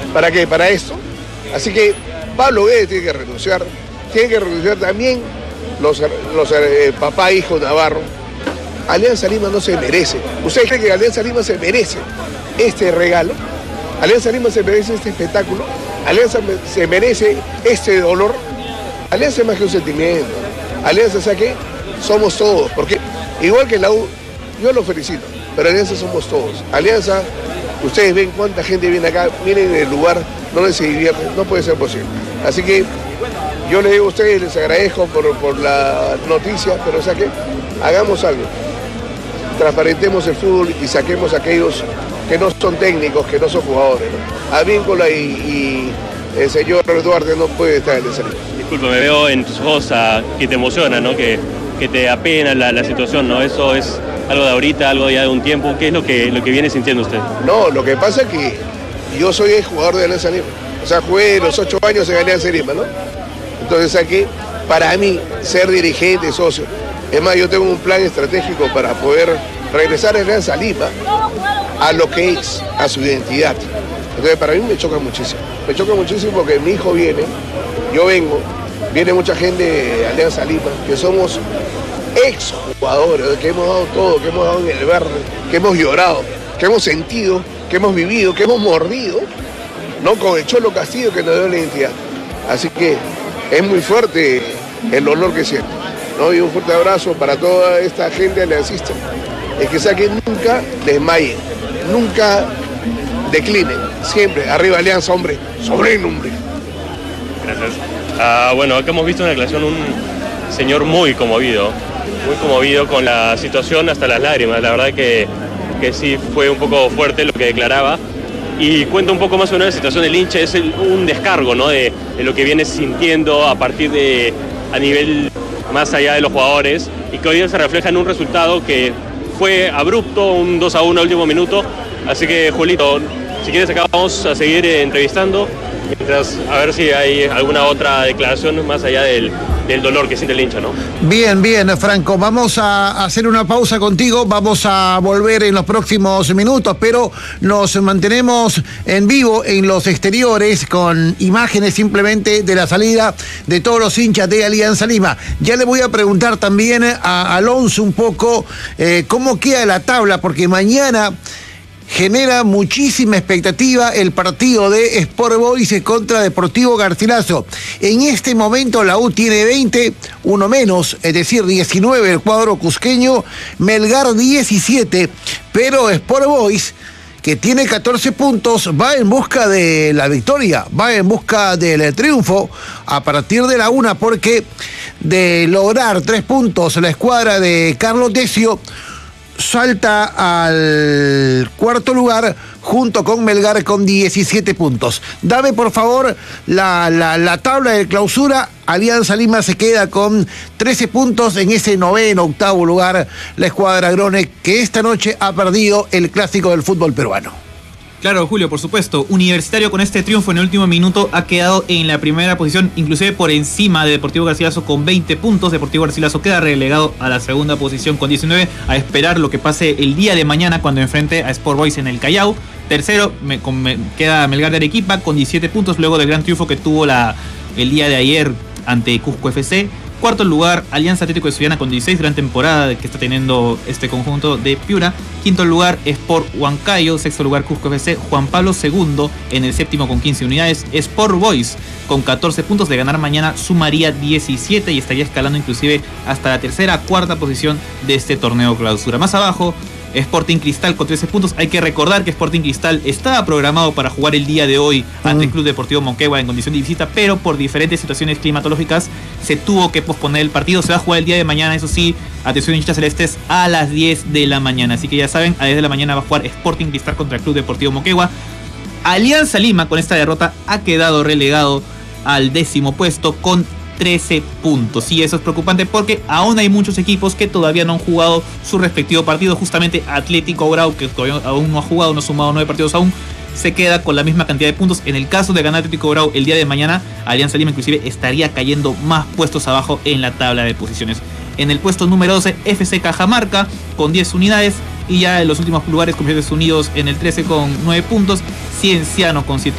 ¿Para qué? Para esto. Así que Pablo Guedes tiene que renunciar también los papá, hijo Navarro. Alianza Lima no se merece. ¿Usted cree que Alianza Lima se merece este regalo? ¿Alianza Lima se merece este espectáculo? ¿Alianza se merece este dolor? Alianza es más que un sentimiento. Alianza, ¿sabe qué? Somos todos, porque igual que la U, yo lo felicito, pero Alianza somos todos. Alianza, ustedes ven cuánta gente viene acá, miren el lugar, no les se divierte, no puede ser posible. Así que yo les digo a ustedes, les agradezco por la noticia, pero ¿sabe qué? Hagamos algo. Transparentemos el fútbol y saquemos a aquellos que no son técnicos, que no son jugadores, ¿no? Advíncula y el señor Duarte no puede estar en esa línea. Disculpa, me veo en tus ojos que te emociona, ¿no? Que te apena la situación, ¿no? Eso es algo de ahorita, algo ya de un tiempo. ¿Qué es lo que viene sintiendo usted? No, lo que pasa es que yo soy el jugador de Alianza Lima. O sea, jugué los 8 años en Alianza Lima, ¿no? Entonces aquí, para mí, ser dirigente, socio, es más, yo tengo un plan estratégico para poder regresar a Alianza Lima a lo que es, a su identidad. Entonces para mí me choca muchísimo. Me choca muchísimo porque mi hijo viene, yo vengo, viene mucha gente de Alianza Lima, que somos exjugadores, que hemos dado todo, que hemos dado en el verde, que hemos llorado, que hemos sentido, que hemos vivido, que hemos mordido, ¿no? Con el Cholo Castillo que nos dio la identidad. Así que es muy fuerte el dolor que siento, ¿no? Y un fuerte abrazo para toda esta gente aliancista. Es que saquen, nunca desmayen, nunca declinen, siempre arriba Alianza, hombre, sobre el nombre. Gracias. Bueno, acá hemos visto en la declaración un señor muy conmovido con la situación hasta las lágrimas. La verdad que sí fue un poco fuerte lo que declaraba. Y cuenta un poco más o menos la situación del hincha, es un descargo, ¿no? de lo que viene sintiendo a partir de, a nivel más allá de los jugadores, y que hoy día se refleja en un resultado que fue abrupto, un 2-1 al último minuto. Así que, Julito, si quieres acá vamos a seguir entrevistando, mientras a ver si hay alguna otra declaración más allá del dolor que siente el hincha, ¿no? Bien, Franco, vamos a hacer una pausa contigo, vamos a volver en los próximos minutos, pero nos mantenemos en vivo en los exteriores con imágenes simplemente de la salida de todos los hinchas de Alianza Lima. Ya le voy a preguntar también a Alonso un poco cómo queda la tabla, porque mañana genera muchísima expectativa el partido de Sport Boys contra Deportivo Garcilaso. En este momento la U tiene 20, uno menos, es decir, 19 el cuadro cusqueño, Melgar 17, pero Sport Boys, que tiene 14 puntos, va en busca de la victoria, va en busca del triunfo a partir de la 1, porque de lograr 3 puntos la escuadra de Carlos Decio salta al cuarto lugar junto con Melgar con 17 puntos. Dame por favor la tabla de clausura. Alianza Lima se queda con 13 puntos en ese noveno, octavo lugar, la escuadra Grone, que esta noche ha perdido el clásico del fútbol peruano. Claro, Julio, por supuesto. Universitario con este triunfo en el último minuto ha quedado en la primera posición, inclusive por encima de Deportivo Garcilaso con 20 puntos. Deportivo Garcilaso queda relegado a la segunda posición con 19, a esperar lo que pase el día de mañana cuando enfrente a Sport Boys en el Callao. Tercero queda Melgar de Arequipa con 17 puntos luego del gran triunfo que tuvo el día de ayer ante Cusco FC. Cuarto lugar, Alianza Atlético de Sullana con 16, gran temporada que está teniendo este conjunto de Piura. Quinto lugar, Sport Huancayo. Sexto lugar, Cusco FC. Juan Pablo II en el séptimo con 15 unidades. Sport Boys con 14 puntos. De ganar mañana sumaría 17 y estaría escalando inclusive hasta la tercera, cuarta posición de este torneo clausura. Más abajo, Sporting Cristal con 13 puntos. Hay que recordar que Sporting Cristal estaba programado para jugar el día de hoy ante el Club Deportivo Moquegua en condición de visita, pero por diferentes situaciones climatológicas se tuvo que posponer el partido. Se va a jugar el día de mañana, eso sí, atención hinchas celestes, a las 10 de la mañana. Así que ya saben, a las 10 de la mañana va a jugar Sporting Cristal contra el Club Deportivo Moquegua. Alianza Lima con esta derrota ha quedado relegado al 10º puesto con 13 puntos. Y eso es preocupante porque aún hay muchos equipos que todavía no han jugado su respectivo partido. Justamente Atlético Grau, que todavía aún no ha jugado, no ha sumado 9 partidos aún, se queda con la misma cantidad de puntos. En el caso de ganar Atlético Grau el día de mañana, Alianza Lima inclusive estaría cayendo más puestos abajo en la tabla de posiciones. En el puesto número 12, FC Cajamarca con 10 unidades. Y ya en los últimos lugares, Comerciantes Unidos en el 13 con 9 puntos. Cienciano con 7